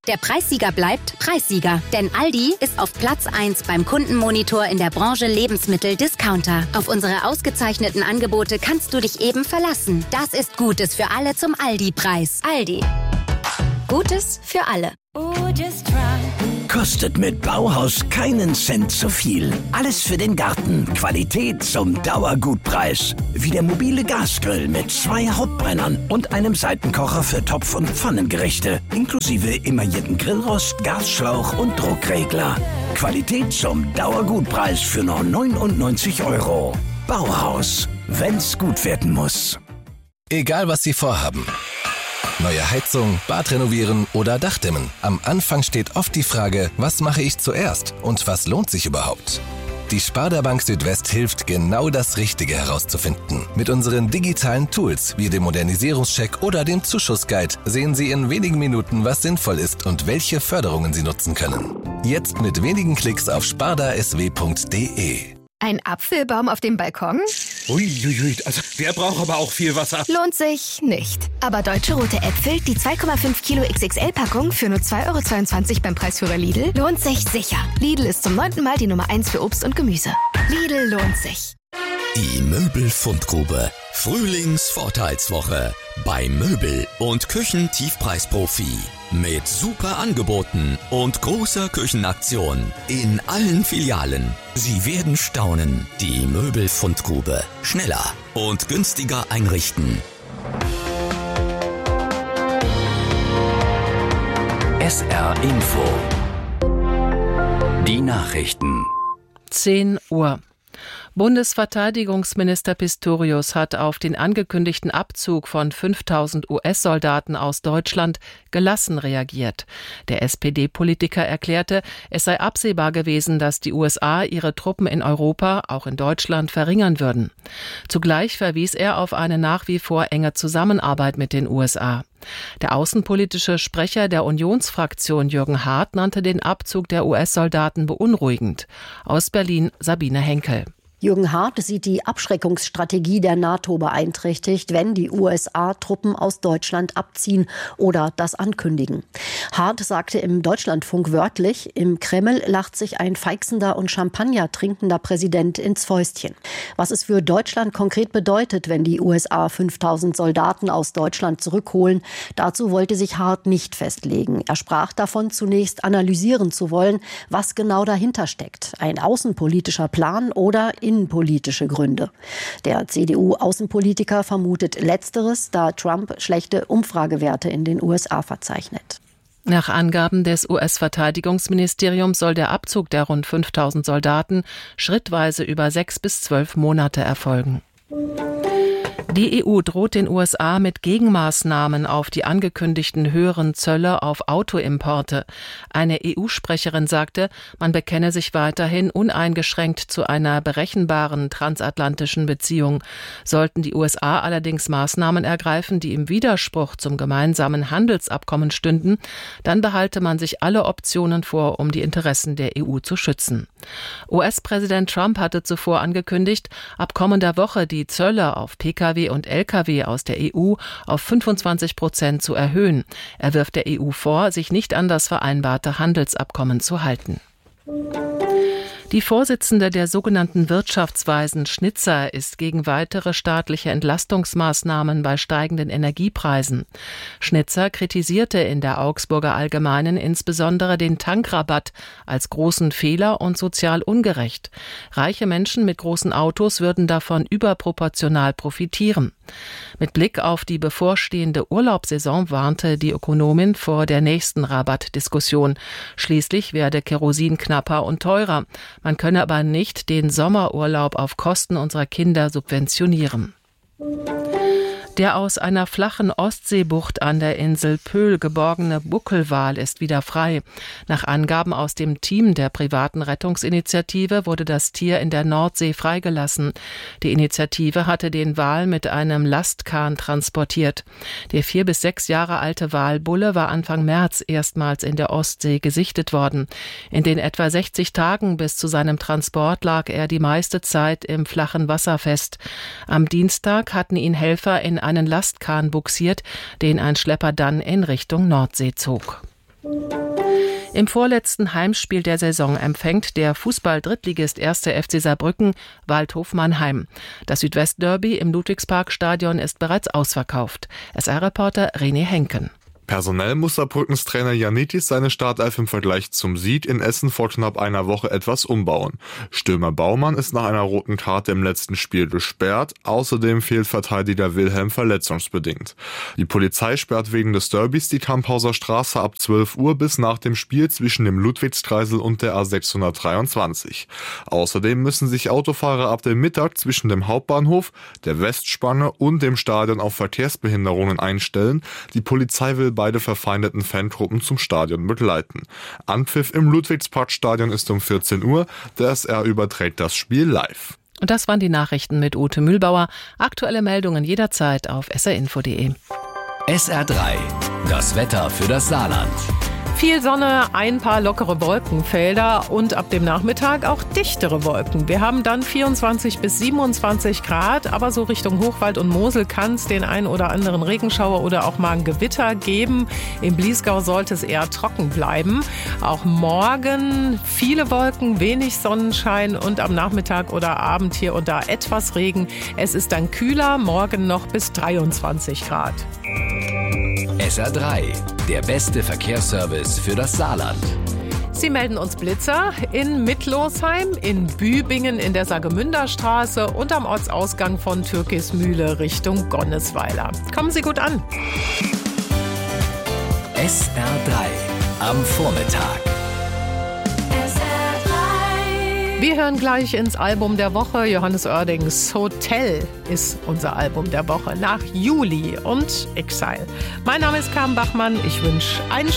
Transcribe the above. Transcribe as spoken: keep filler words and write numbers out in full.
Der Preissieger bleibt Preissieger, denn Aldi ist auf Platz eins beim Kundenmonitor in der Branche Lebensmittel-Discounter. Auf unsere ausgezeichneten Angebote kannst du dich eben verlassen. Das ist Gutes für alle zum Aldi-Preis. Aldi. Gutes für alle. Kostet mit Bauhaus keinen Cent zu viel. Alles für den Garten. Qualität zum Dauergutpreis. Wie der mobile Gasgrill mit zwei Hauptbrennern und einem Seitenkocher für Topf- und Pfannengerichte. Inklusive emaillierten Grillrost, Gasschlauch und Druckregler. Qualität zum Dauergutpreis für nur neunundneunzig Euro. Bauhaus. Wenn's gut werden muss. Egal was Sie vorhaben. Neue Heizung, Bad renovieren oder Dachdämmen. Am Anfang steht oft die Frage, was mache ich zuerst und was lohnt sich überhaupt? Die Sparda Bank Südwest hilft, genau das Richtige herauszufinden. Mit unseren digitalen Tools wie dem Modernisierungscheck oder dem Zuschussguide sehen Sie in wenigen Minuten, was sinnvoll ist und welche Förderungen Sie nutzen können. Jetzt mit wenigen Klicks auf sparda s w punkt d e. Ein Apfelbaum auf dem Balkon? Uiuiui, also der braucht aber auch viel Wasser. Lohnt sich nicht. Aber Deutsche Rote Äpfel, die zwei Komma fünf Kilo X X L-Packung für nur zwei Euro zweiundzwanzig beim Preisführer Lidl, lohnt sich sicher. Lidl ist zum neunten Mal die Nummer eins für Obst und Gemüse. Lidl lohnt sich. Die Möbelfundgrube. Frühlingsvorteilswoche bei Möbel- und Küchentiefpreisprofi. Mit super Angeboten und großer Küchenaktion in allen Filialen. Sie werden staunen. Die Möbelfundgrube. Schneller und günstiger einrichten. S R Info. Die Nachrichten. zehn Uhr. Bundesverteidigungsminister Pistorius hat auf den angekündigten Abzug von fünftausend U S-Soldaten aus Deutschland gelassen reagiert. Der S P D-Politiker erklärte, es sei absehbar gewesen, dass die U S A ihre Truppen in Europa, auch in Deutschland, verringern würden. Zugleich verwies er auf eine nach wie vor enge Zusammenarbeit mit den U S A. Der außenpolitische Sprecher der Unionsfraktion Jürgen Hart nannte den Abzug der U S-Soldaten beunruhigend. Aus Berlin Sabine Henkel. Jürgen Hart sieht die Abschreckungsstrategie der NATO beeinträchtigt, wenn die U S A Truppen aus Deutschland abziehen oder das ankündigen. Hart sagte im Deutschlandfunk wörtlich, im Kreml lacht sich ein feixender und Champagner trinkender Präsident ins Fäustchen. Was es für Deutschland konkret bedeutet, wenn die U S A fünftausend Soldaten aus Deutschland zurückholen, dazu wollte sich Hart nicht festlegen. Er sprach davon, zunächst analysieren zu wollen, was genau dahinter steckt. Ein außenpolitischer Plan oder innenpolitische Gründe. Der C D U-Außenpolitiker vermutet Letzteres, da Trump schlechte Umfragewerte in den U S A verzeichnet. Nach Angaben des U S-Verteidigungsministeriums soll der Abzug der rund fünftausend Soldaten schrittweise über sechs bis zwölf Monate erfolgen. Die E U droht den U S A mit Gegenmaßnahmen auf die angekündigten höheren Zölle auf Autoimporte. Eine E U-Sprecherin sagte, man bekenne sich weiterhin uneingeschränkt zu einer berechenbaren transatlantischen Beziehung. Sollten die U S A allerdings Maßnahmen ergreifen, die im Widerspruch zum gemeinsamen Handelsabkommen stünden, dann behalte man sich alle Optionen vor, um die Interessen der E U zu schützen. U S-Präsident Trump hatte zuvor angekündigt, ab kommender Woche die Zölle auf Pkw und L K W aus der E U auf fünfundzwanzig Prozent zu erhöhen. Er wirft der E U vor, sich nicht an das vereinbarte Handelsabkommen zu halten. Die Vorsitzende der sogenannten Wirtschaftsweisen Schnitzer ist gegen weitere staatliche Entlastungsmaßnahmen bei steigenden Energiepreisen. Schnitzer kritisierte in der Augsburger Allgemeinen insbesondere den Tankrabatt als großen Fehler und sozial ungerecht. Reiche Menschen mit großen Autos würden davon überproportional profitieren. Mit Blick auf die bevorstehende Urlaubssaison warnte die Ökonomin vor der nächsten Rabattdiskussion. Schließlich werde Kerosin knapper und teurer. Man könne aber nicht den Sommerurlaub auf Kosten unserer Kinder subventionieren. Der aus einer flachen Ostseebucht an der Insel Pöhl geborgene Buckelwal ist wieder frei. Nach Angaben aus dem Team der privaten Rettungsinitiative wurde das Tier in der Nordsee freigelassen. Die Initiative hatte den Wal mit einem Lastkahn transportiert. Der vier bis sechs Jahre alte Walbulle war Anfang März erstmals in der Ostsee gesichtet worden. In den etwa sechzig Tagen bis zu seinem Transport lag er die meiste Zeit im flachen Wasser fest. Am Dienstag hatten ihn Helfer in einen Lastkahn buxiert, den ein Schlepper dann in Richtung Nordsee zog. Im vorletzten Heimspiel der Saison empfängt der Fußball-Drittligist erster F C Saarbrücken Waldhof Mannheim. Das Südwest-Derby im Ludwigsparkstadion ist bereits ausverkauft. S R-Reporter René Henken. Personell muss Saarbrückens Trainer Janitis seine Startelf im Vergleich zum Sieg in Essen vor knapp einer Woche etwas umbauen. Stürmer Baumann ist nach einer roten Karte im letzten Spiel gesperrt. Außerdem fehlt Verteidiger Wilhelm verletzungsbedingt. Die Polizei sperrt wegen des Derbys die Kamphauser Straße ab zwölf Uhr bis nach dem Spiel zwischen dem Ludwigskreisel und der A sechshundertdreiundzwanzig. Außerdem müssen sich Autofahrer ab dem Mittag zwischen dem Hauptbahnhof, der Westspanne und dem Stadion auf Verkehrsbehinderungen einstellen. Die Polizei will beide verfeindeten Fangruppen zum Stadion begleiten. Anpfiff im Ludwigsparkstadion ist um vierzehn Uhr. Der S R überträgt das Spiel live. Und das waren die Nachrichten mit Ute Mühlbauer. Aktuelle Meldungen jederzeit auf s r info punkt d e. S R drei. Das Wetter für das Saarland. Viel Sonne, ein paar lockere Wolkenfelder und ab dem Nachmittag auch dichtere Wolken. Wir haben dann vierundzwanzig bis siebenundzwanzig Grad, aber so Richtung Hochwald und Mosel kann es den ein oder anderen Regenschauer oder auch mal ein Gewitter geben. Im Bliesgau sollte es eher trocken bleiben. Auch morgen viele Wolken, wenig Sonnenschein und am Nachmittag oder Abend hier und da etwas Regen. Es ist dann kühler, morgen noch bis dreiundzwanzig Grad. S R drei, der beste Verkehrsservice für das Saarland. Sie melden uns Blitzer in Mittlosheim, in Bübingen in der Saargemünderstraße und am Ortsausgang von Türkismühle Richtung Gonnesweiler. Kommen Sie gut an. S R drei am Vormittag. Wir hören gleich ins Album der Woche. Johannes Oerdings Hotel ist unser Album der Woche nach Juli und Exile. Mein Name ist Carmen Bachmann. Ich wünsche einen